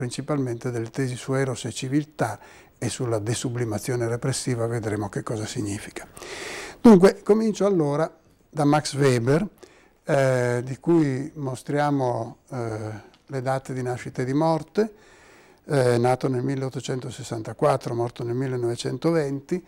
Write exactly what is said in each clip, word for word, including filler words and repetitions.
principalmente delle tesi su Eros e civiltà e sulla desublimazione repressiva, vedremo che cosa significa. Dunque, comincio allora da Max Weber, eh, di cui mostriamo eh, le date di nascita e di morte, eh, nato nel milleottocentosessantaquattro, morto nel millenovecentoventi.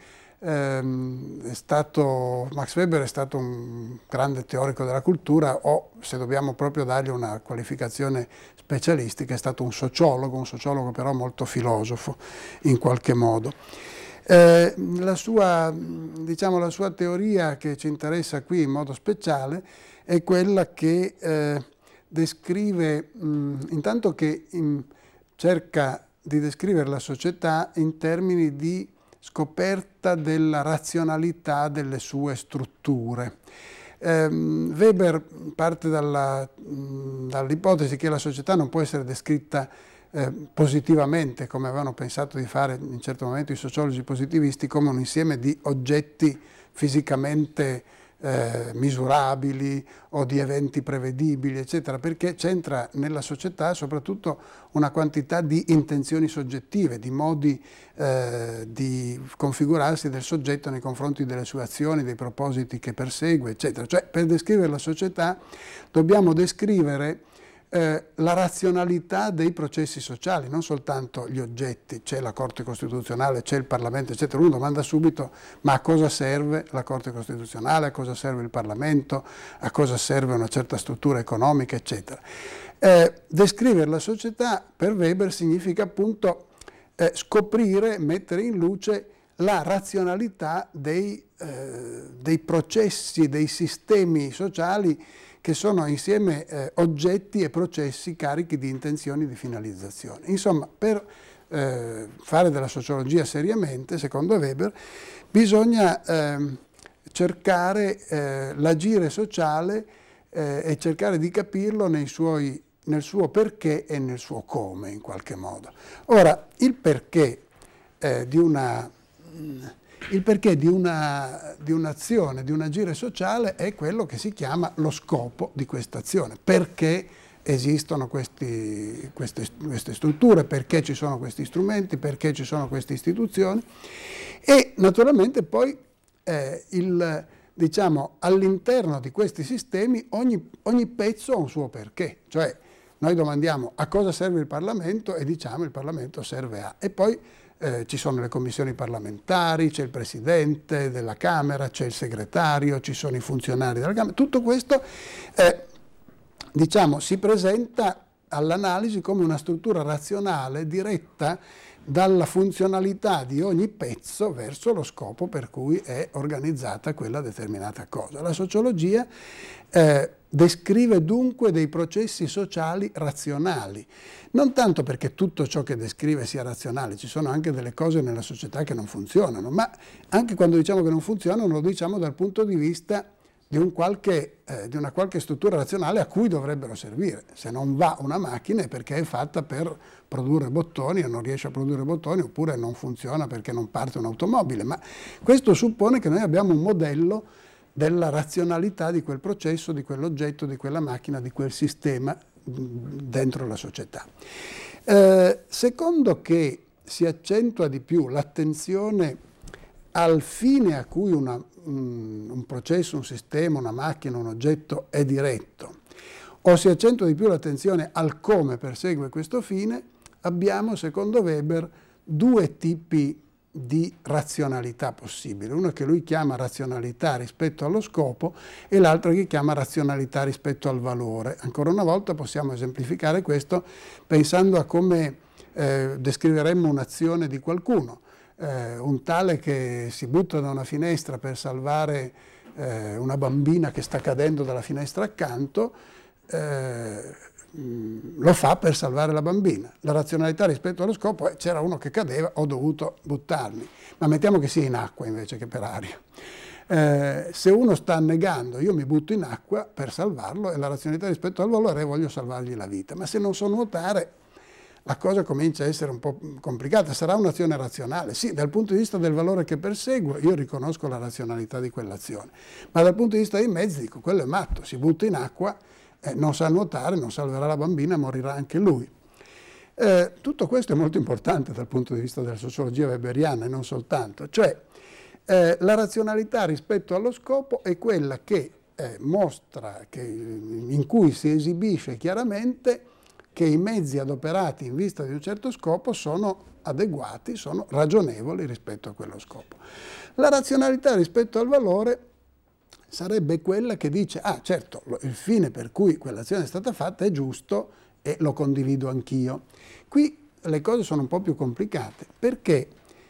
Eh, è stato, Max Weber è stato un grande teorico della cultura, o se dobbiamo proprio dargli una qualificazione specialistica, è stato un sociologo, un sociologo però molto filosofo in qualche modo. Eh, la sua, diciamo, la sua teoria che ci interessa qui in modo speciale è quella che eh, descrive, mh, intanto che in, cerca di descrivere la società in termini di scoperta della razionalità delle sue strutture. Eh, Weber parte dalla, dall'ipotesi che la società non può essere descritta eh, positivamente, come avevano pensato di fare in un certo momento i sociologi positivisti, come un insieme di oggetti fisicamente eh, misurabili o di eventi prevedibili, eccetera, perché c'entra nella società soprattutto una quantità di intenzioni soggettive, di modi eh, di configurarsi del soggetto nei confronti delle sue azioni, dei propositi che persegue, eccetera. Cioè, per descrivere la società dobbiamo descrivere Eh, la razionalità dei processi sociali, non soltanto gli oggetti. C'è la Corte Costituzionale, c'è il Parlamento, eccetera. Uno domanda subito, ma a cosa serve la Corte Costituzionale, a cosa serve il Parlamento, a cosa serve una certa struttura economica, eccetera. Eh, descrivere la società per Weber significa appunto eh, scoprire, mettere in luce la razionalità dei, eh, dei processi, dei sistemi sociali che sono insieme eh, oggetti e processi carichi di intenzioni di finalizzazione. Insomma, per eh, fare della sociologia seriamente, secondo Weber, bisogna eh, cercare eh, l'agire sociale eh, e cercare di capirlo nei suoi, nel suo perché e nel suo come, in qualche modo. Ora, il perché eh, di una... Il perché di, una, di un'azione, di un agire sociale è quello che si chiama lo scopo di questa azione. Perché esistono questi, queste, queste strutture, perché ci sono questi strumenti, perché ci sono queste istituzioni. E naturalmente poi eh, il, diciamo, all'interno di questi sistemi ogni, ogni pezzo ha un suo perché. Cioè noi domandiamo a cosa serve il Parlamento e diciamo il Parlamento serve a... E poi Eh, ci sono le commissioni parlamentari, c'è il Presidente della Camera, c'è il Segretario, ci sono i funzionari della Camera. Tutto questo eh, diciamo, si presenta all'analisi come una struttura razionale diretta dalla funzionalità di ogni pezzo verso lo scopo per cui è organizzata quella determinata cosa. La sociologia eh, descrive dunque dei processi sociali razionali, non tanto perché tutto ciò che descrive sia razionale, ci sono anche delle cose nella società che non funzionano, ma anche quando diciamo che non funzionano lo diciamo dal punto di vista di, un qualche, eh, di una qualche struttura razionale a cui dovrebbero servire. Se non va una macchina è perché è fatta per produrre bottoni e non riesce a produrre bottoni, oppure non funziona perché non parte un'automobile, ma questo suppone che noi abbiamo un modello della razionalità di quel processo, di quell'oggetto, di quella macchina, di quel sistema dentro la società. Eh, secondo che si accentua di più l'attenzione al fine a cui una, un, un processo, un sistema, una macchina, un oggetto è diretto, o si accentua di più l'attenzione al come persegue questo fine, abbiamo, secondo Weber, due tipi di razionalità possibile. Uno che lui chiama razionalità rispetto allo scopo e l'altro che chiama razionalità rispetto al valore. Ancora una volta possiamo esemplificare questo pensando a come eh, descriveremmo un'azione di qualcuno. Eh, un tale che si butta da una finestra per salvare eh, una bambina che sta cadendo dalla finestra accanto, eh, lo fa per salvare la bambina. La razionalità rispetto allo scopo è: c'era uno che cadeva, ho dovuto buttarmi, ma mettiamo che sia in acqua invece che per aria. Eh, se uno sta annegando, io mi butto in acqua per salvarlo, e la razionalità rispetto al valore è: voglio salvargli la vita. Ma se non so nuotare, la cosa comincia a essere un po' complicata. Sarà un'azione razionale? Sì, dal punto di vista del valore che perseguo io riconosco la razionalità di quell'azione, ma dal punto di vista dei mezzi dico: quello è matto, si butta in acqua, Eh, non sa nuotare, non salverà la bambina, morirà anche lui. Eh, tutto questo è molto importante dal punto di vista della sociologia weberiana e non soltanto, cioè eh, la razionalità rispetto allo scopo è quella che eh, mostra, che, in cui si esibisce chiaramente che i mezzi adoperati in vista di un certo scopo sono adeguati, sono ragionevoli rispetto a quello scopo. La razionalità rispetto al valore sarebbe quella che dice, ah certo, il fine per cui quell'azione è stata fatta è giusto e lo condivido anch'io. Qui le cose sono un po' più complicate, perché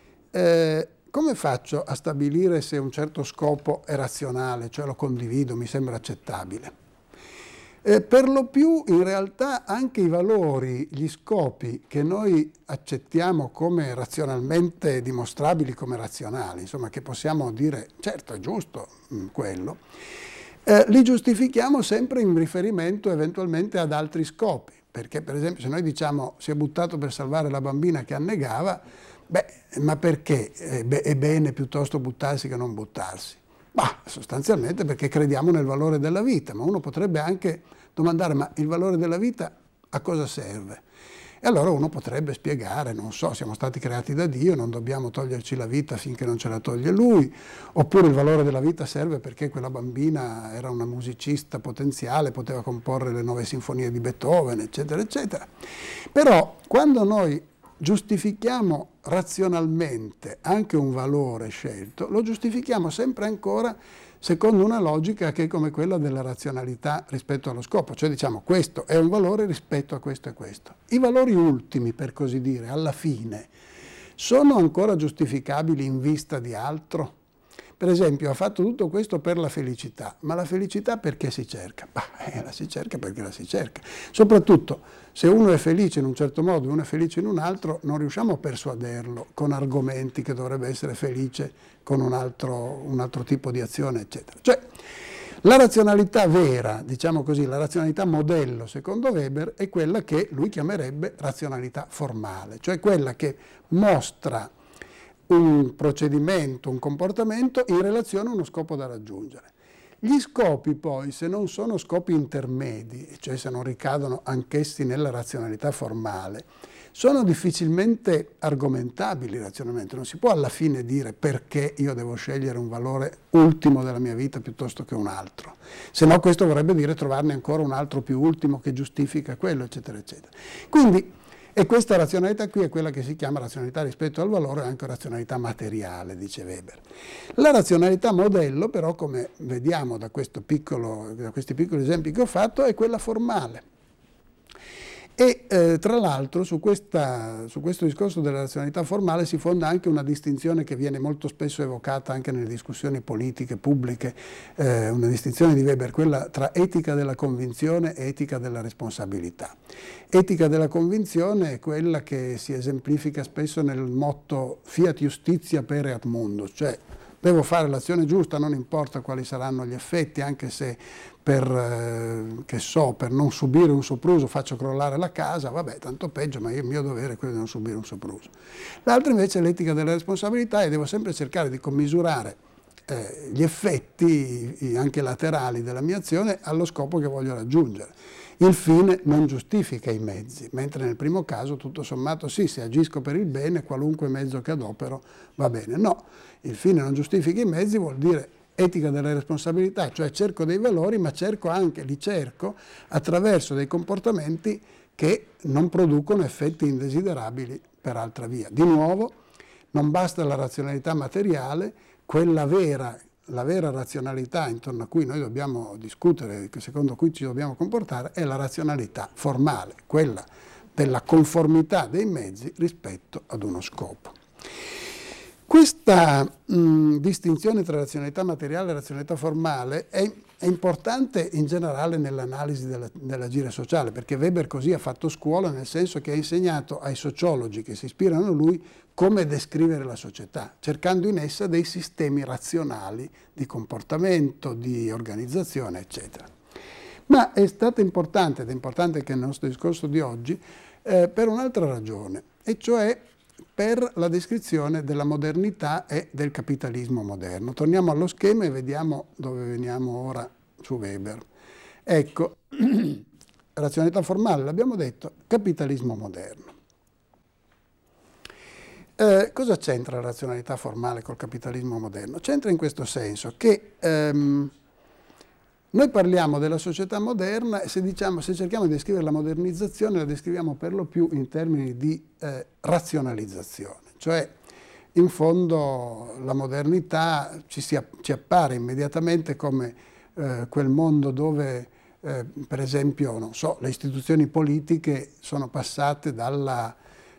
eh, come faccio a stabilire se un certo scopo è razionale, cioè lo condivido, mi sembra accettabile? Eh, per lo più in realtà anche i valori, gli scopi che noi accettiamo come razionalmente dimostrabili come razionali, insomma che possiamo dire certo è giusto mh, quello, eh, li giustifichiamo sempre in riferimento eventualmente ad altri scopi, perché per esempio se noi diciamo si è buttato per salvare la bambina che annegava, beh, ma perché è, be- è bene piuttosto buttarsi che non buttarsi? Ma sostanzialmente perché crediamo nel valore della vita, ma uno potrebbe anche domandare, ma il valore della vita a cosa serve? E allora uno potrebbe spiegare, non so, siamo stati creati da Dio, non dobbiamo toglierci la vita finché non ce la toglie Lui, oppure il valore della vita serve perché quella bambina era una musicista potenziale, poteva comporre le nove sinfonie di Beethoven, eccetera, eccetera. Però quando noi giustifichiamo razionalmente anche un valore scelto, lo giustifichiamo sempre ancora secondo una logica che è come quella della razionalità rispetto allo scopo, cioè diciamo questo è un valore rispetto a questo e questo. I valori ultimi, per così dire, alla fine, sono ancora giustificabili in vista di altro? Per esempio, ha fatto tutto questo per la felicità, ma la felicità perché si cerca? Bah, eh, la si cerca perché la si cerca. Soprattutto, se uno è felice in un certo modo e uno è felice in un altro, non riusciamo a persuaderlo con argomenti che dovrebbe essere felice con un altro, un altro tipo di azione, eccetera. Cioè, la razionalità vera, diciamo così, la razionalità modello, secondo Weber, è quella che lui chiamerebbe razionalità formale, cioè quella che mostra un procedimento, un comportamento in relazione a uno scopo da raggiungere. Gli scopi poi, se non sono scopi intermedi, cioè se non ricadono anch'essi nella razionalità formale, sono difficilmente argomentabili razionalmente. Non si può alla fine dire perché io devo scegliere un valore ultimo della mia vita piuttosto che un altro. Se no questo vorrebbe dire trovarne ancora un altro più ultimo che giustifica quello, eccetera, eccetera. Quindi, e questa razionalità qui è quella che si chiama razionalità rispetto al valore o anche razionalità materiale, dice Weber. La razionalità modello, però, come vediamo da, questo piccolo, da questi piccoli esempi che ho fatto, è quella formale. E eh, tra l'altro su, questa, su questo discorso della razionalità formale si fonda anche una distinzione che viene molto spesso evocata anche nelle discussioni politiche, pubbliche, eh, una distinzione di Weber, quella tra etica della convinzione e etica della responsabilità. Etica della convinzione è quella che si esemplifica spesso nel motto fiat justitia pereat mundus, cioè devo fare l'azione giusta, non importa quali saranno gli effetti, anche se per, eh, che so, per non subire un sopruso faccio crollare la casa, vabbè, tanto peggio, ma io, il mio dovere è quello di non subire un sopruso. L'altro invece è l'etica della responsabilità e devo sempre cercare di commisurare eh, gli effetti, anche laterali, della mia azione allo scopo che voglio raggiungere. Il fine non giustifica i mezzi, mentre nel primo caso, tutto sommato, sì, se agisco per il bene, qualunque mezzo che adopero va bene. No, il fine non giustifica i mezzi vuol dire etica della responsabilità, cioè cerco dei valori, ma cerco anche, li cerco attraverso dei comportamenti che non producono effetti indesiderabili per altra via. Di nuovo, non basta la razionalità materiale, quella vera, la vera razionalità intorno a cui noi dobbiamo discutere, secondo cui ci dobbiamo comportare, è la razionalità formale, quella della conformità dei mezzi rispetto ad uno scopo. Questa mh, distinzione tra razionalità materiale e razionalità formale è, è importante in generale nell'analisi della, dell'agire sociale, perché Weber così ha fatto scuola, nel senso che ha insegnato ai sociologi che si ispirano a lui come descrivere la società, cercando in essa dei sistemi razionali di comportamento, di organizzazione, eccetera. Ma è stato importante, ed è importante anche nel nostro discorso di oggi, eh, per un'altra ragione, e cioè per la descrizione della modernità e del capitalismo moderno. Torniamo allo schema e vediamo dove veniamo ora su Weber. Ecco, razionalità formale, l'abbiamo detto, capitalismo moderno. Eh, cosa c'entra la razionalità formale col capitalismo moderno? C'entra in questo senso che ehm, noi parliamo della società moderna e se, diciamo, se cerchiamo di descrivere la modernizzazione la descriviamo per lo più in termini di eh, razionalizzazione, cioè in fondo la modernità ci, si, ci appare immediatamente come eh, quel mondo dove eh, per esempio non so, le istituzioni politiche sono passate dalla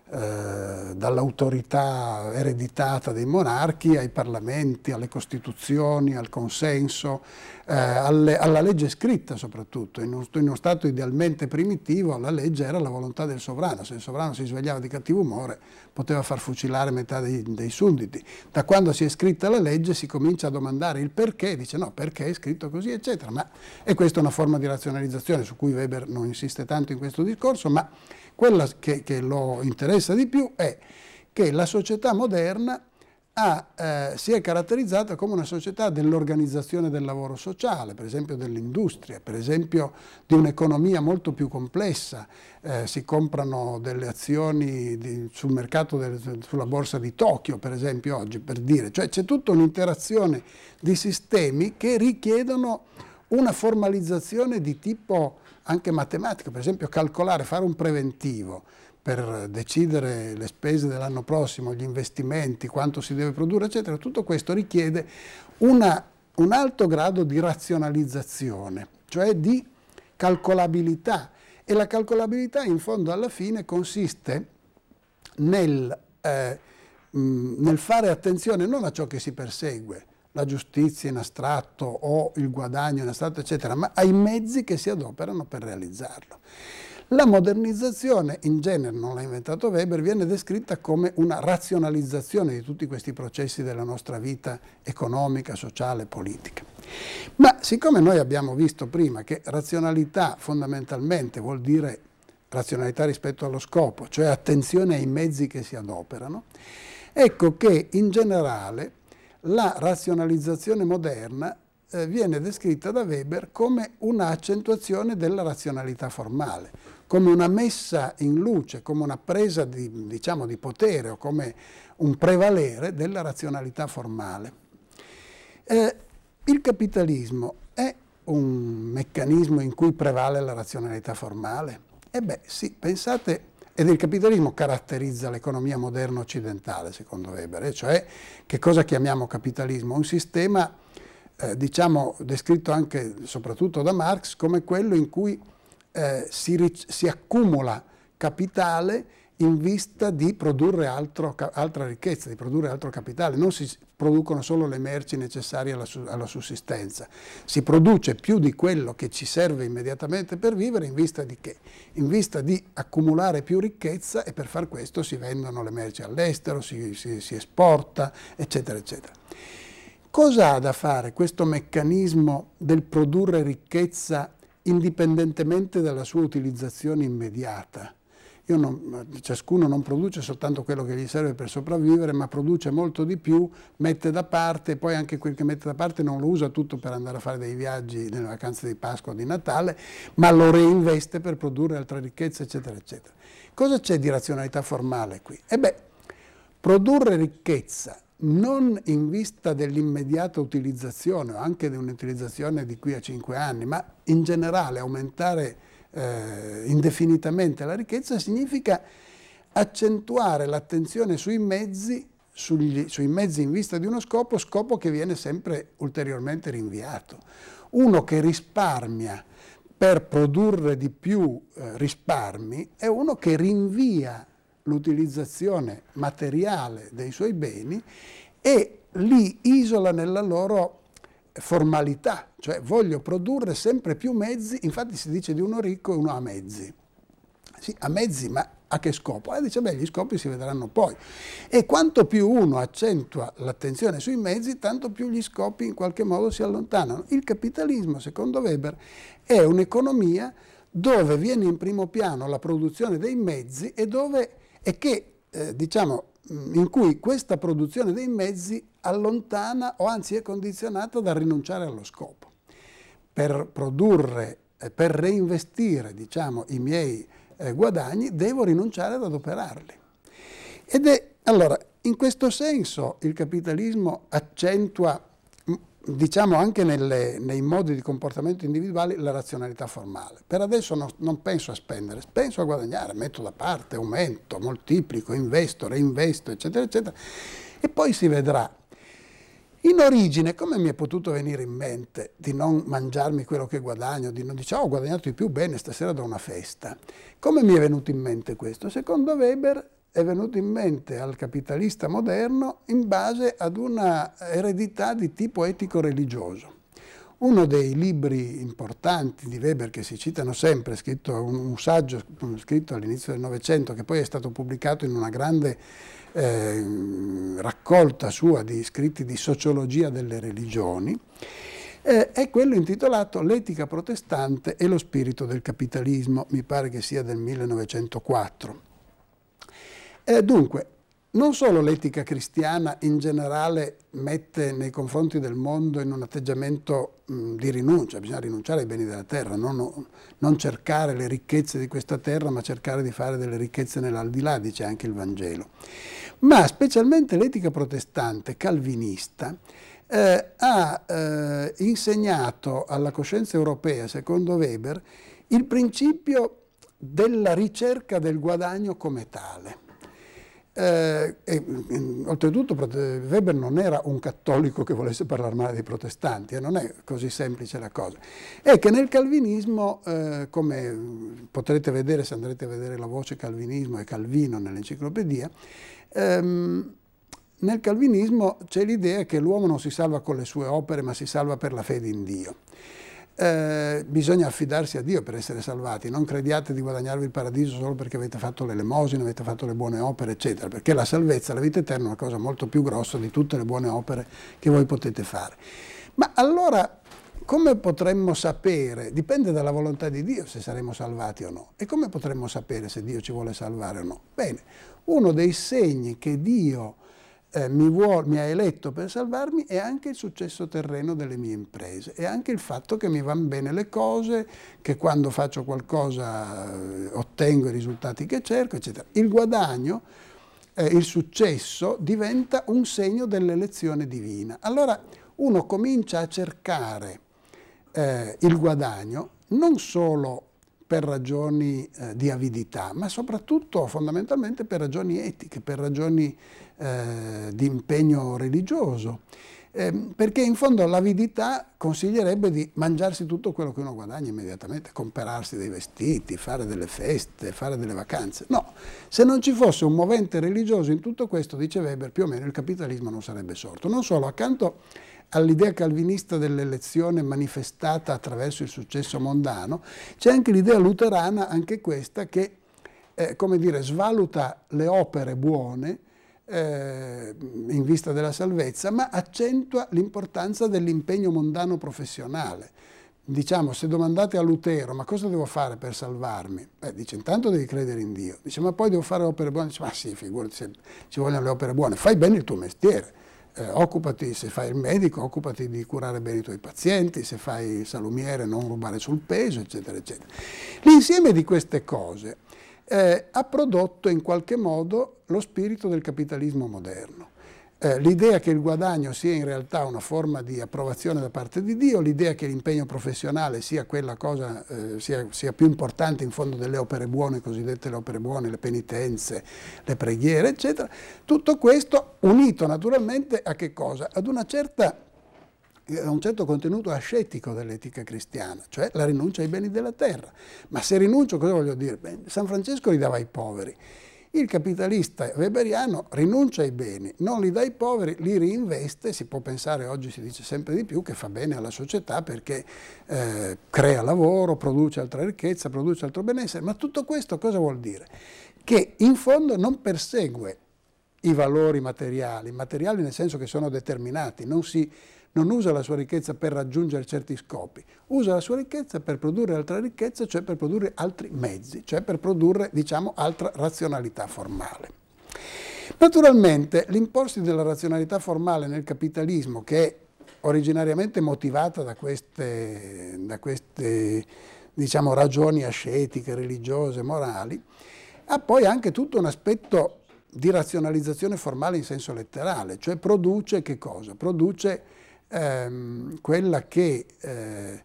Eh, dall'autorità ereditata dei monarchi ai parlamenti, alle costituzioni, al consenso, eh, alle, alla legge scritta soprattutto. In uno, in uno stato idealmente primitivo la legge era la volontà del sovrano, se il sovrano si svegliava di cattivo umore poteva far fucilare metà dei, dei sudditi. Da quando si è scritta la legge si comincia a domandare il perché, dice no, perché è scritto così, eccetera. Ma, e questa è una forma di razionalizzazione su cui Weber non insiste tanto in questo discorso, ma quella che, che lo interessa di più è che la società moderna ha, eh, si è caratterizzata come una società dell'organizzazione del lavoro sociale, per esempio dell'industria, per esempio di un'economia molto più complessa. Eh, si comprano delle azioni di, sul mercato, del, sulla borsa di Tokyo, per esempio oggi, per dire. Cioè c'è tutta un'interazione di sistemi che richiedono una formalizzazione di tipo anche matematico, per esempio calcolare, fare un preventivo per decidere le spese dell'anno prossimo, gli investimenti, quanto si deve produrre, eccetera. Tutto questo richiede una, un alto grado di razionalizzazione, cioè di calcolabilità. E la calcolabilità in fondo alla fine consiste nel, eh, mh, nel fare attenzione non a ciò che si persegue, la giustizia in astratto o il guadagno in astratto, eccetera, ma ai mezzi che si adoperano per realizzarlo. La modernizzazione, in genere non l'ha inventato Weber, viene descritta come una razionalizzazione di tutti questi processi della nostra vita economica, sociale, politica. Ma siccome noi abbiamo visto prima che razionalità fondamentalmente vuol dire razionalità rispetto allo scopo, cioè attenzione ai mezzi che si adoperano, ecco che in generale la razionalizzazione moderna eh, viene descritta da Weber come un'accentuazione della razionalità formale, come una messa in luce, come una presa di, diciamo, di potere o come un prevalere della razionalità formale. Eh, il capitalismo è un meccanismo in cui prevale la razionalità formale? Eh beh, sì, pensate. Ed il capitalismo caratterizza l'economia moderna occidentale, secondo Weber, e cioè che cosa chiamiamo capitalismo? Un sistema, eh, diciamo, descritto anche soprattutto da Marx, come quello in cui eh, si, si accumula capitale in vista di produrre altro, altra ricchezza, di produrre altro capitale. Non si producono solo le merci necessarie alla, alla sussistenza, si produce più di quello che ci serve immediatamente per vivere in vista di che? In vista di accumulare più ricchezza e per far questo si vendono le merci all'estero, si, si, si esporta, eccetera, eccetera. Cosa ha da fare questo meccanismo del produrre ricchezza indipendentemente dalla sua utilizzazione immediata? Io non, ciascuno non produce soltanto quello che gli serve per sopravvivere, ma produce molto di più, mette da parte, e poi anche quel che mette da parte non lo usa tutto per andare a fare dei viaggi nelle vacanze di Pasqua o di Natale, ma lo reinveste per produrre altra ricchezza, eccetera, eccetera. Cosa c'è di razionalità formale qui? E beh, produrre ricchezza non in vista dell'immediata utilizzazione o anche di un'utilizzazione di qui a cinque anni, ma in generale aumentare Eh, indefinitamente la ricchezza, significa accentuare l'attenzione sui mezzi, sugli, sui mezzi in vista di uno scopo, scopo che viene sempre ulteriormente rinviato. Uno che risparmia per produrre di più eh, risparmi è uno che rinvia l'utilizzazione materiale dei suoi beni e li isola nella loro formalità, cioè voglio produrre sempre più mezzi, infatti si dice di uno ricco e uno ha mezzi. Sì, ha mezzi, ma a che scopo? Eh, dice, beh, gli scopi si vedranno poi. E quanto più uno accentua l'attenzione sui mezzi, tanto più gli scopi in qualche modo si allontanano. Il capitalismo, secondo Weber, è un'economia dove viene in primo piano la produzione dei mezzi e, dove, e che, eh, diciamo, in cui questa produzione dei mezzi allontana o anzi è condizionata dal rinunciare allo scopo. Per produrre eh, per reinvestire, diciamo, i miei eh, guadagni, devo rinunciare ad adoperarli. Ed è, allora, in questo senso il capitalismo accentua, diciamo anche nelle, nei modi di comportamento individuali, la razionalità formale. Per adesso no, non penso a spendere, penso a guadagnare, metto da parte, aumento, moltiplico, investo, reinvesto, eccetera, eccetera, e poi si vedrà. In origine, come mi è potuto venire in mente di non mangiarmi quello che guadagno, di non dire, oh, ho guadagnato di più, bene, stasera do una festa. Come mi è venuto in mente questo? Secondo Weber è venuto in mente al capitalista moderno in base ad una eredità di tipo etico-religioso. Uno dei libri importanti di Weber che si citano sempre, scritto, un, un saggio scritto all'inizio del Novecento, che poi è stato pubblicato in una grande eh, raccolta sua di scritti di sociologia delle religioni, eh, è quello intitolato L'etica protestante e lo spirito del capitalismo, mi pare che sia del millenovecentoquattro. Eh, dunque, non solo l'etica cristiana in generale mette nei confronti del mondo in un atteggiamento mh, di rinuncia, bisogna rinunciare ai beni della terra, non, non cercare le ricchezze di questa terra, ma cercare di fare delle ricchezze nell'aldilà, dice anche il Vangelo. Ma specialmente l'etica protestante calvinista eh, ha eh, insegnato alla coscienza europea, secondo Weber, il principio della ricerca del guadagno come tale. Eh, e, oltretutto Weber non era un cattolico che volesse parlare male dei protestanti, eh, non è così semplice la cosa. È che nel calvinismo, eh, come potrete vedere se andrete a vedere la voce calvinismo e Calvino nell'enciclopedia, ehm, nel calvinismo c'è l'idea che l'uomo non si salva con le sue opere, ma si salva per la fede in Dio. Eh, bisogna affidarsi a Dio per essere salvati, non crediate di guadagnarvi il paradiso solo perché avete fatto l'elemosina, avete fatto le buone opere, eccetera, perché la salvezza, la vita eterna è una cosa molto più grossa di tutte le buone opere che voi potete fare. Ma allora, come potremmo sapere? Dipende dalla volontà di Dio se saremo salvati o no. E come potremmo sapere se Dio ci vuole salvare o no? Bene, uno dei segni che Dio Eh, mi, vuol, mi ha eletto per salvarmi è anche il successo terreno delle mie imprese, è anche il fatto che mi vanno bene le cose, che quando faccio qualcosa eh, ottengo i risultati che cerco, eccetera. Il guadagno, eh, il successo diventa un segno dell'elezione divina. Allora uno comincia a cercare eh, il guadagno non solo per ragioni eh, di avidità, ma soprattutto fondamentalmente per ragioni etiche, per ragioni eh, di impegno religioso, eh, perché in fondo l'avidità consiglierebbe di mangiarsi tutto quello che uno guadagna immediatamente, comprarsi dei vestiti, fare delle feste, fare delle vacanze. No, se non ci fosse un movente religioso in tutto questo, dice Weber, più o meno il capitalismo non sarebbe sorto. Non solo, accanto all'idea calvinista dell'elezione manifestata attraverso il successo mondano, c'è anche l'idea luterana, anche questa, che eh, come dire, svaluta le opere buone eh, in vista della salvezza, ma accentua l'importanza dell'impegno mondano professionale. Diciamo, se domandate a Lutero, ma cosa devo fare per salvarmi? Beh, dice, intanto devi credere in Dio. Dice, ma poi devo fare opere buone? Dice, ma sì, figurati se ci vogliono le opere buone. Fai bene il tuo mestiere. Eh, occupati, se fai il medico, occupati di curare bene i tuoi pazienti, se fai il salumiere non rubare sul peso, eccetera, eccetera. L'insieme di queste cose eh, ha prodotto in qualche modo lo spirito del capitalismo moderno. Eh, l'idea che il guadagno sia in realtà una forma di approvazione da parte di Dio, l'idea che l'impegno professionale sia quella cosa, eh, sia, sia più importante in fondo delle opere buone, cosiddette le opere buone, le penitenze, le preghiere, eccetera. Tutto questo unito naturalmente a che cosa? Ad una certa, a un certo contenuto ascetico dell'etica cristiana, cioè la rinuncia ai beni della terra. Ma se rinuncio, cosa voglio dire? Beh, San Francesco li dava ai poveri. Il capitalista weberiano rinuncia ai beni, non li dà ai poveri, li reinveste, si può pensare, oggi si dice sempre di più, che fa bene alla società perché eh, crea lavoro, produce altra ricchezza, produce altro benessere, ma tutto questo cosa vuol dire? Che in fondo non persegue i valori materiali, materiali nel senso che sono determinati, non si non usa la sua ricchezza per raggiungere certi scopi, usa la sua ricchezza per produrre altra ricchezza, cioè per produrre altri mezzi, cioè per produrre, diciamo, altra razionalità formale. Naturalmente l'imporsi della razionalità formale nel capitalismo, che è originariamente motivata da queste, da queste diciamo, ragioni ascetiche, religiose, morali, ha poi anche tutto un aspetto di razionalizzazione formale in senso letterale, cioè produce che cosa? Produce ehm, quella che, eh,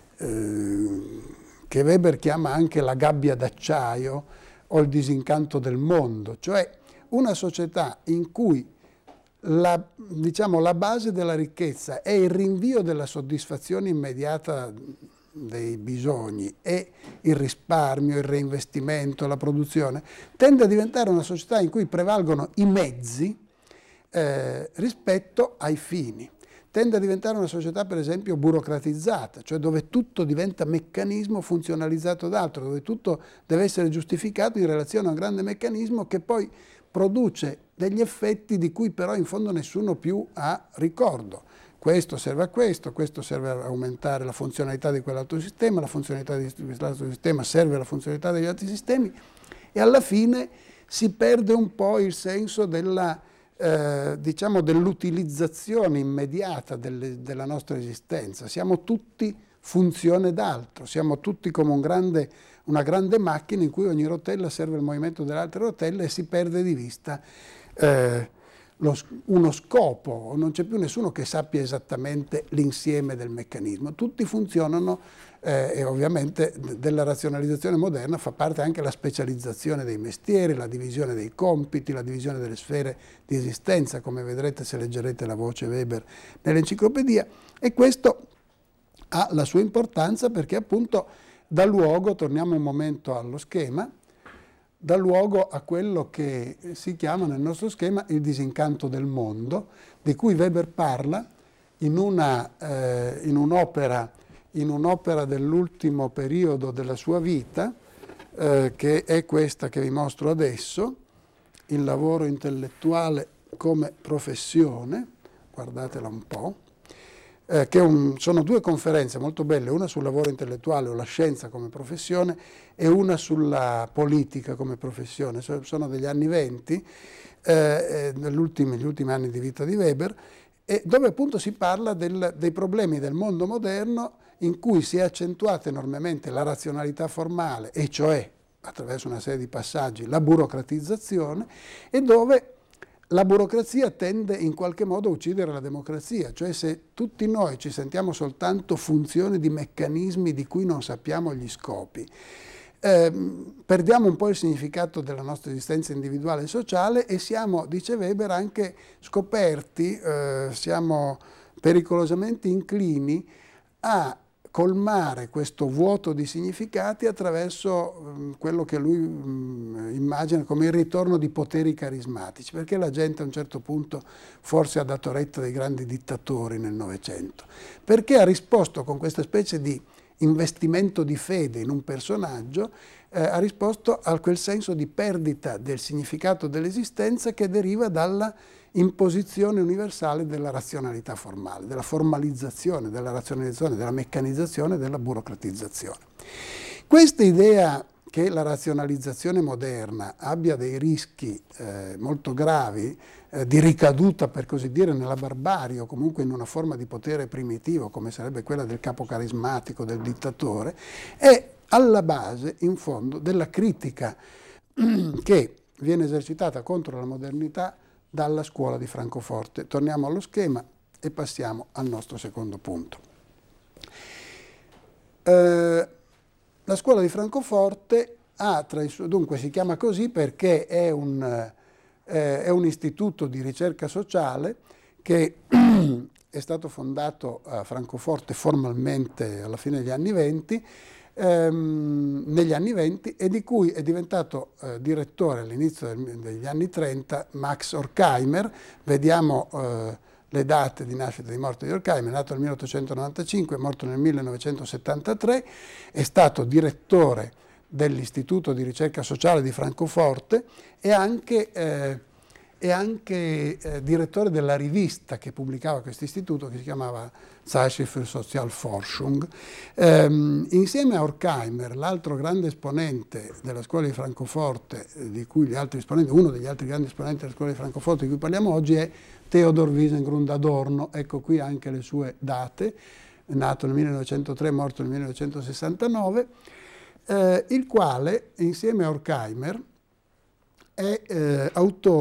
eh, che Weber chiama anche la gabbia d'acciaio o il disincanto del mondo, cioè una società in cui la, diciamo, la base della ricchezza è il rinvio della soddisfazione immediata dei bisogni e il risparmio, il reinvestimento, la produzione, tende a diventare una società in cui prevalgono i mezzi eh, rispetto ai fini. Tende a diventare una società, per esempio, burocratizzata, cioè dove tutto diventa meccanismo funzionalizzato da altro, dove tutto deve essere giustificato in relazione a un grande meccanismo che poi produce degli effetti di cui però in fondo nessuno più ha ricordo. Questo serve a questo, questo serve a aumentare la funzionalità di quell'altro sistema, la funzionalità di quell'altro sistema serve alla funzionalità degli altri sistemi e alla fine si perde un po' il senso della, eh, diciamo, dell'utilizzazione immediata delle, della nostra esistenza. Siamo tutti funzione d'altro, siamo tutti come un grande, una grande macchina in cui ogni rotella serve il movimento delle altre rotelle e si perde di vista eh, Lo, uno scopo, non c'è più nessuno che sappia esattamente l'insieme del meccanismo, tutti funzionano eh, e ovviamente della razionalizzazione moderna fa parte anche la specializzazione dei mestieri, la divisione dei compiti, la divisione delle sfere di esistenza, come vedrete se leggerete la voce Weber nell'enciclopedia, e questo ha la sua importanza perché appunto dà luogo, torniamo un momento allo schema, dà luogo a quello che si chiama nel nostro schema il disincanto del mondo, di cui Weber parla in, una, eh, in un'opera in un'opera dell'ultimo periodo della sua vita, eh, che è questa che vi mostro adesso, il lavoro intellettuale come professione, guardatela un po', Eh, che un, sono due conferenze molto belle, una sul lavoro intellettuale o la scienza come professione e una sulla politica come professione. Sono degli anni venti, eh, negli ultimi, gli ultimi anni di vita di Weber, e dove appunto si parla del, dei problemi del mondo moderno in cui si è accentuata enormemente la razionalità formale, e cioè, attraverso una serie di passaggi, la burocratizzazione, e dove la burocrazia tende in qualche modo a uccidere la democrazia, cioè se tutti noi ci sentiamo soltanto funzione di meccanismi di cui non sappiamo gli scopi, eh, perdiamo un po' il significato della nostra esistenza individuale e sociale e siamo, dice Weber, anche scoperti, eh, siamo pericolosamente inclini a colmare questo vuoto di significati attraverso um, quello che lui um, immagina come il ritorno di poteri carismatici, perché la gente a un certo punto forse ha dato retta dei grandi dittatori nel Novecento, perché ha risposto con questa specie di investimento di fede in un personaggio, eh, ha risposto a quel senso di perdita del significato dell'esistenza che deriva dalla imposizione universale della razionalità formale, della formalizzazione, della razionalizzazione, della meccanizzazione, della burocratizzazione. Questa idea che la razionalizzazione moderna abbia dei rischi eh, molto gravi eh, di ricaduta, per così dire, nella barbarie o comunque in una forma di potere primitivo, come sarebbe quella del capo carismatico, del dittatore, è alla base, in fondo, della critica che viene esercitata contro la modernità dalla scuola di Francoforte. Torniamo allo schema e passiamo al nostro secondo punto. Eh, la scuola di Francoforte ha tra i suoi, dunque si chiama così perché è un, eh, è un istituto di ricerca sociale che è stato fondato a Francoforte formalmente alla fine degli anni venti, Ehm, negli anni venti e di cui è diventato eh, direttore all'inizio del, degli anni trenta Max Horkheimer. Vediamo eh, le date di nascita e di morte di Horkheimer: è nato nel milleottocentonovantacinque, è morto nel millenovecentosettantatré, è stato direttore dell'Istituto di ricerca sociale di Francoforte e anche eh, e anche eh, direttore della rivista che pubblicava questo istituto, che si chiamava Zeitschrift für Sozialforschung. Ehm, insieme a Horkheimer, l'altro grande esponente della scuola di Francoforte, eh, di cui gli altri esponenti, uno degli altri grandi esponenti della scuola di Francoforte di cui parliamo oggi è Theodor Wiesengrund Adorno. Ecco qui anche le sue date, nato nel millenovecentotre, morto nel millenovecentosessantanove, eh, il quale, insieme a Horkheimer, è eh, autore